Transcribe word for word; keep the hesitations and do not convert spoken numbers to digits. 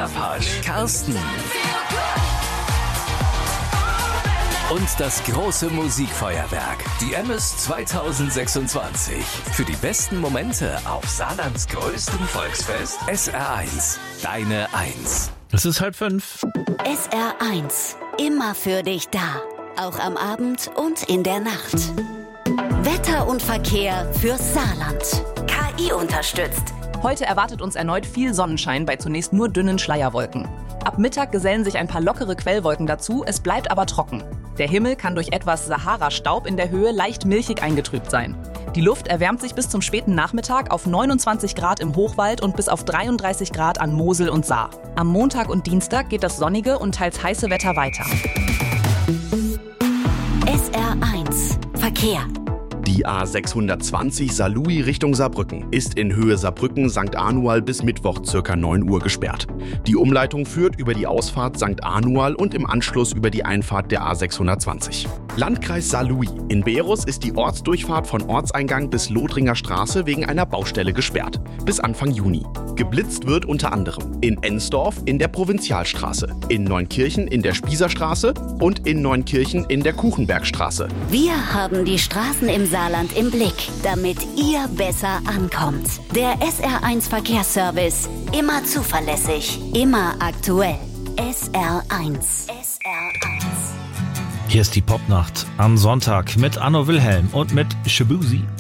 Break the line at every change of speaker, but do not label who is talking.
Sertaç, Carsten und das große Musikfeuerwerk, die M S zwanzig sechsundzwanzig. Für die besten Momente auf Saarlands größtem Volksfest S R eins. Deine Eins.
Es ist halb fünf.
S R eins. Immer für dich da. Auch am Abend und in der Nacht. Wetter und Verkehr fürs Saarland. K I unterstützt.
Heute erwartet uns erneut viel Sonnenschein bei zunächst nur dünnen Schleierwolken. Ab Mittag gesellen sich ein paar lockere Quellwolken dazu, es bleibt aber trocken. Der Himmel kann durch etwas Sahara-Staub in der Höhe leicht milchig eingetrübt sein. Die Luft erwärmt sich bis zum späten Nachmittag auf neunundzwanzig Grad im Hochwald und bis auf dreiunddreißig Grad an Mosel und Saar. Am Montag und Dienstag geht das sonnige und teils heiße Wetter weiter.
S R eins. Verkehr.
Die A sechshundertzwanzig Saarlouis Richtung Saarbrücken ist in Höhe Saarbrücken Sankt Anual bis Mittwoch ca. neun Uhr gesperrt. Die Umleitung führt über die Ausfahrt Sankt Anual und im Anschluss über die Einfahrt der A sechshundertzwanzig. Landkreis Saarlouis. In Beerus ist die Ortsdurchfahrt von Ortseingang bis Lothringer Straße wegen einer Baustelle gesperrt. Bis Anfang Juni. Geblitzt wird unter anderem in Ensdorf in der Provinzialstraße, in Neunkirchen in der Spießerstraße und in Neunkirchen in der Kuchenbergstraße.
Wir haben die Straßen im Saarland im Blick, damit ihr besser ankommt. Der S R eins Verkehrsservice. Immer zuverlässig, immer aktuell. S R eins. S R eins.
Hier ist die Popnacht am Sonntag mit Anno Wilhelm und mit Shabuzi.